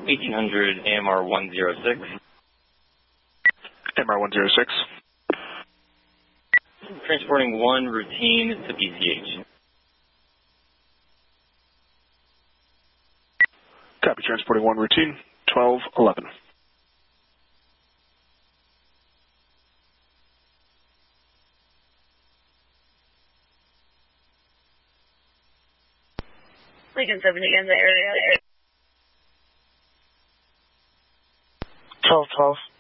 1800 AMR 106. AMR 106. Transporting 1 routine to PCH. Copy, transporting 1 routine, 1211. Lincoln 70 in the area. 1212.